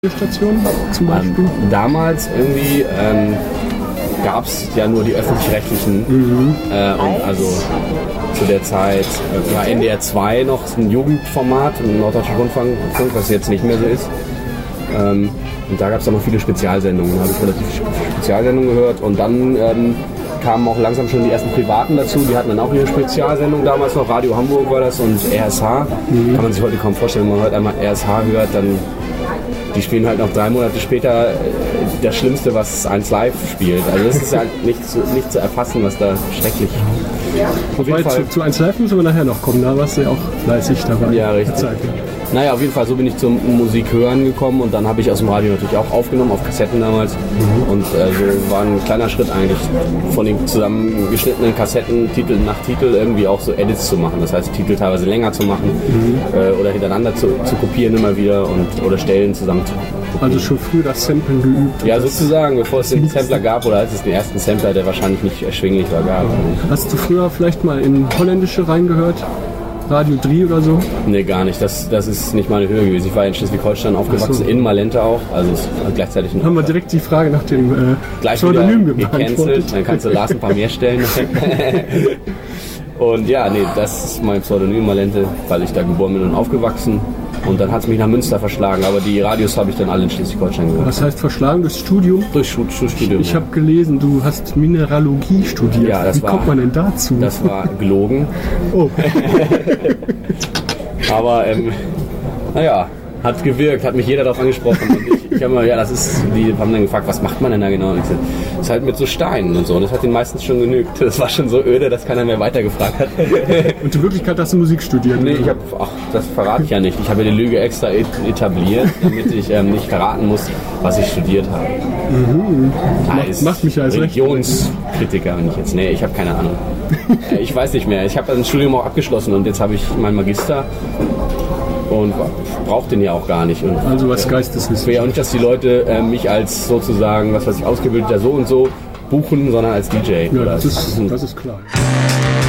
Stationen zum Beispiel? Damals irgendwie gab es ja nur die öffentlich-rechtlichen und also zu der Zeit war NDR 2 noch ein Jugendformat, ein Norddeutscher Rundfunk, was jetzt nicht mehr so ist. Und da gab es dann noch viele Spezialsendungen. Da habe ich relativ viele Spezialsendungen gehört und dann kamen auch langsam schon die ersten Privaten dazu. Die hatten dann auch ihre Spezialsendung damals noch. Radio Hamburg war das und RSH. Kann man sich heute kaum vorstellen, wenn man heute einmal RSH hört, dann die spielen halt noch 3 Monate später das Schlimmste, was 1 Live spielt. Also das ist halt nicht zu erfassen, was da schrecklich. Auf jeden Fall zu 1 Live müssen wir nachher noch kommen, da warst du ja auch fleißig dabei. Ja, richtig. Naja, auf jeden Fall, so bin ich zum Musikhören gekommen und dann habe ich aus dem Radio natürlich auch aufgenommen, auf Kassetten damals. Und so war ein kleiner Schritt eigentlich, von den zusammengeschnittenen Kassetten Titel nach Titel irgendwie auch so Edits zu machen. Das heißt, Titel teilweise länger zu machen oder hintereinander zu kopieren immer wieder oder Stellen zusammen zu kopieren. Also schon früh das Samplen geübt? Ja, sozusagen, bevor es den Sampler gab oder als es den ersten Sampler, der wahrscheinlich nicht erschwinglich war, gab. Hast du früher vielleicht mal in holländische reingehört? Radio 3 oder so? Nee, gar nicht. Das ist nicht meine Höhe gewesen. Ich war in Schleswig-Holstein aufgewachsen, in Malente auch. Also gleichzeitig haben wir direkt die Frage nach dem Pseudonym gecancelt. Dann kannst du Lars ein paar mehr stellen. Und ja, nee, das ist mein Pseudonym Malente, weil ich da geboren bin und aufgewachsen. Und dann hat es mich nach Münster verschlagen, aber die Radios habe ich dann alle in Schleswig-Holstein gehört. Was heißt verschlagen? Durchs Studium? Durchs Studium. Ich habe gelesen, du hast Mineralogie studiert. Ja, Wie kommt man denn dazu? Das war gelogen. Oh. Aber naja, hat gewirkt, hat mich jeder darauf angesprochen. Und ich habe mal, die haben dann gefragt, was macht man denn da genau? Und ich gesagt, das ist halt mit so Steinen und so. Und das hat den meistens schon genügt. Das war schon so öde, dass keiner mehr weitergefragt hat. Und in Wirklichkeit hast du Musik studiert? Nee, das verrate ich ja nicht. Ich habe die Lüge extra etabliert, damit ich nicht verraten muss, was ich studiert habe. Macht mich ja als Religionskritiker, wenn ich jetzt. Nee, ich habe keine Ahnung. Ich weiß nicht mehr. Ich habe ein Studium auch abgeschlossen und jetzt habe ich meinen Magister. Und braucht den ja auch gar nicht. Und also was Geisteswissenschaft. Ich will ja auch nicht, dass die Leute mich als sozusagen, ausgebildeter so und so buchen, sondern als DJ. Ja, das ist klar.